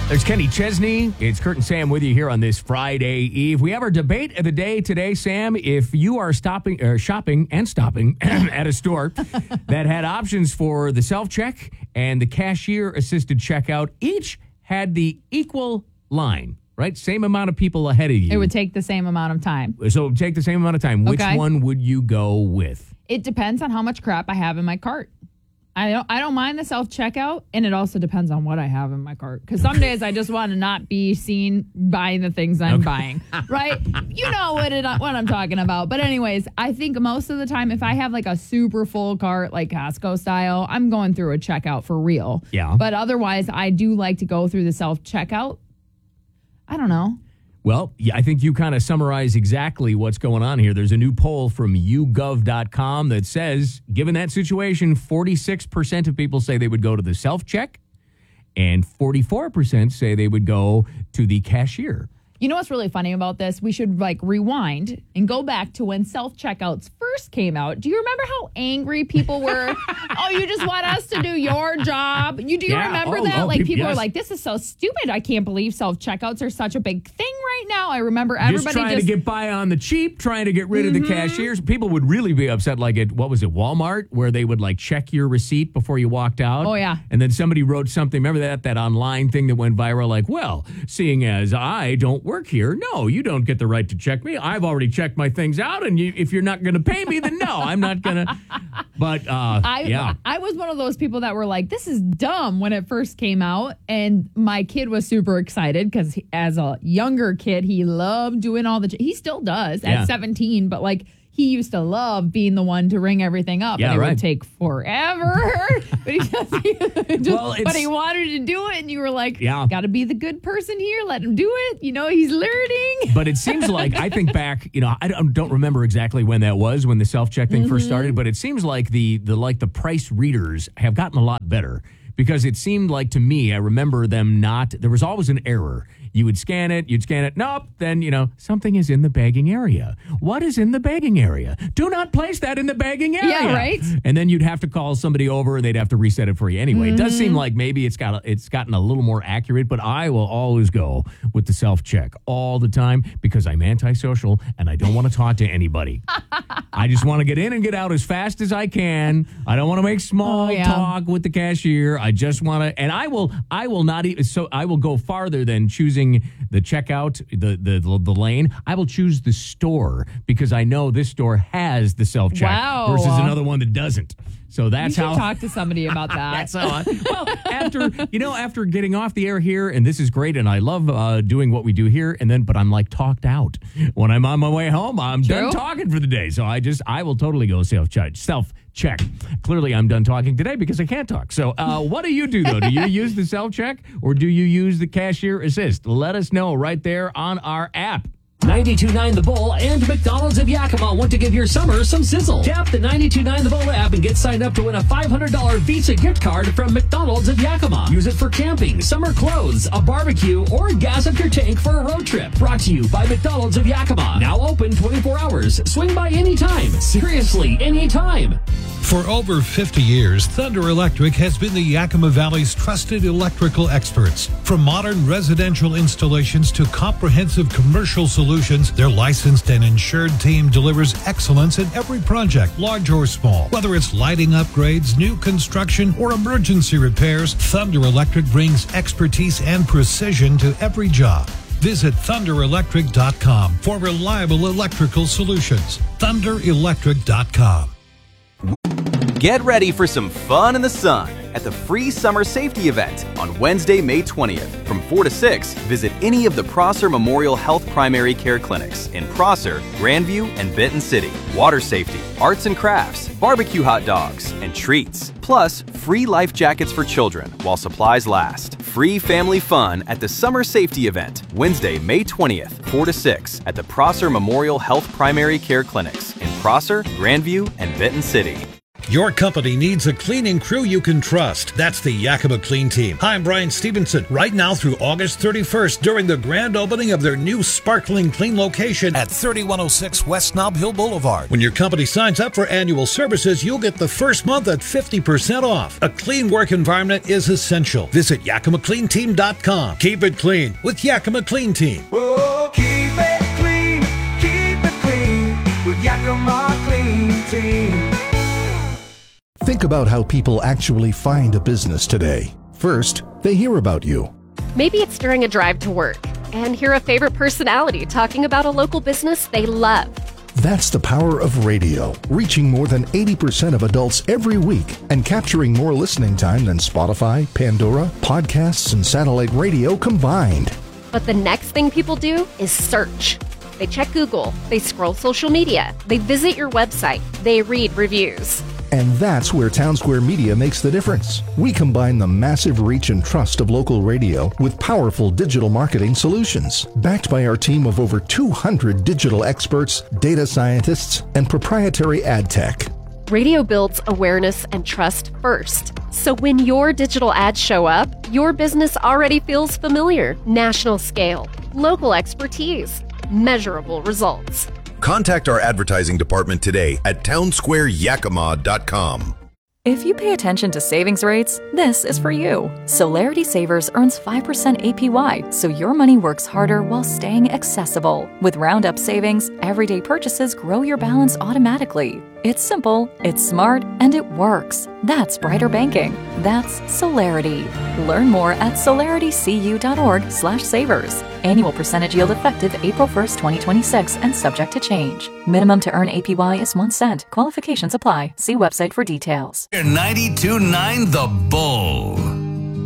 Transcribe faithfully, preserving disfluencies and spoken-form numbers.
There's Kenny Chesney. It's Kurt and Sam with you here on this Friday Eve. We have our debate of the day today, Sam. If you are stopping, or shopping and stopping at a store that had options for the self-check and the cashier-assisted checkout, each had the equal line, right? Same amount of people ahead of you. It would take the same amount of time. So it would take the same amount of time. Which Okay. one would you go with? It depends on how much crap I have in my cart. I don't I don't mind the self-checkout, and it also depends on what I have in my cart. Because some days I just want to not be seen buying the things I'm Okay. buying, right? You know what, it, what I'm talking about. But anyways, I think most of the time, if I have like a super full cart, like Costco style, I'm going through a checkout for real. Yeah. But otherwise, I do like to go through the self-checkout. I don't know. Well, yeah, I think you kind of summarize exactly what's going on here. There's a new poll from you gov dot com that says, given that situation, forty-six percent of people say they would go to the self-check, and forty-four percent say they would go to the cashier. You know what's really funny about this? We should like rewind and go back to when self-checkouts first came out. Do you remember how angry people were? Oh, you just want us to do your job? You do you Yeah. remember Oh, that? oh, like peop- people yes. were like, "This is so stupid. I can't believe self-checkouts are such a big thing right now." I remember Just everybody trying just, to get by on the cheap, trying to get rid of the cashiers. People would really be upset, like at, what was it, Walmart, where they would like check your receipt before you walked out. Oh, yeah. And then somebody wrote something, remember that, that online thing that went viral, like, well, seeing as I don't work here, no, you don't get the right to check me. I've already checked my things out, and you, if you're not going to pay me, then no, I'm not going to. But, uh, I, yeah. I was one of those people that were like, this is dumb when it first came out. And my kid was super excited because as a younger kid, he loved doing all the, he still does Yeah. at seventeen, but like he used to love being the one to ring everything up. Yeah, and it right. would take forever. but, he just, he just- Well, but it's- he wanted to do it. And you were like, Yeah. got to be the good person here. Let him do it. You know, he's learning. But it seems like, I think back, you know, I don't, don't remember exactly when that was, when the self-check thing first started, but it seems like the, the like the price readers have gotten a lot better, because it seemed like to me, I remember them not, there was always an error. You would scan it, you'd scan it, nope, then, you know, something is in the bagging area. What is in the bagging area? Do not place that in the bagging area. Yeah, right. And then you'd have to call somebody over and they'd have to reset it for you. Anyway, it does seem like maybe it's got a, it's gotten a little more accurate, but I will always go with the self-check all the time because I'm antisocial and I don't want to talk to anybody. I just want to get in and get out as fast as I can. I don't want to make small Oh, yeah. talk with the cashier. I just want to, and I will, I will not even, so I will go farther than choosing the checkout, the, the, the lane. I will choose the store because I know this store has the self-check Wow. versus another one that doesn't. So You that's should how. talk to somebody about that. That's how I, well, after, you know, after getting off the air here, and this is great, and I love uh, doing what we do here, and then, but I'm like talked out. When I'm on my way home, I'm True. done talking for the day. So I just, I will totally go self-check. Self-check. Clearly, I'm done talking today because I can't talk. So uh, what do you do, though? Do you use the self-check, or do you use the cashier assist? Let us know right there on our app. ninety-two point nine The Bull and McDonald's of Yakima want to give your summer some sizzle. Tap the ninety-two point nine The Bull app and get signed up to win a five hundred dollars Visa gift card from McDonald's of Yakima. Use it for camping, summer clothes, a barbecue, or gas up your tank for a road trip. Brought to you by McDonald's of Yakima. Now open twenty-four hours. Swing by anytime. Seriously, anytime. For over fifty years, Thunder Electric has been the Yakima Valley's trusted electrical experts. From modern residential installations to comprehensive commercial solutions, their licensed and insured team delivers excellence in every project, large or small. Whether it's lighting upgrades, new construction, or emergency repairs, Thunder Electric brings expertise and precision to every job. Visit thunder electric dot com for reliable electrical solutions. thunder electric dot com. Get ready for some fun in the sun at the free summer safety event on Wednesday, May twentieth. From four to six, visit any of the Prosser Memorial Health Primary Care Clinics in Prosser, Grandview, and Benton City. Water safety, arts and crafts, barbecue hot dogs, and treats. Plus, free life jackets for children while supplies last. Free family fun at the summer safety event, Wednesday, May twentieth, four to six at the Prosser Memorial Health Primary Care Clinics in Prosser, Grandview, and Benton City. Your company needs a cleaning crew you can trust. That's the Yakima Clean Team. Hi, I'm Brian Stevenson. Right now through August thirty-first, during the grand opening of their new sparkling clean location at thirty-one oh six West Nob Hill Boulevard. When your company signs up for annual services, you'll get the first month at fifty percent off. A clean work environment is essential. Visit Yakima Clean Team dot com. Keep it clean with Yakima Clean Team. Oh, keep it clean, keep it clean with Yakima Clean Team. Think about how people actually find a business today. First, they hear about you. Maybe it's during a drive to work and hear a favorite personality talking about a local business they love. That's the power of radio, reaching more than eighty percent of adults every week and capturing more listening time than Spotify, Pandora, podcasts, and satellite radio combined. But the next thing people do is search. They check Google, they scroll social media, they visit your website, they read reviews. And that's where Townsquare Media makes the difference. We combine the massive reach and trust of local radio with powerful digital marketing solutions, backed by our team of over two hundred digital experts, data scientists, and proprietary ad tech. Radio builds awareness and trust first. So when your digital ads show up, your business already feels familiar. National scale, local expertise, measurable results. Contact our advertising department today at townsquare yakima dot com. If you pay attention to savings rates, this is for you. Solarity Savers earns five percent A P Y, so your money works harder while staying accessible. With Roundup Savings, everyday purchases grow your balance automatically. It's simple, it's smart, and it works. That's brighter banking. That's Solarity. Learn more at solaritycu.org slash savers. Annual percentage yield effective April first, twenty twenty-six and subject to change. Minimum to earn A P Y is one cent. Qualifications apply. See website for details. ninety-two point nine The Bull.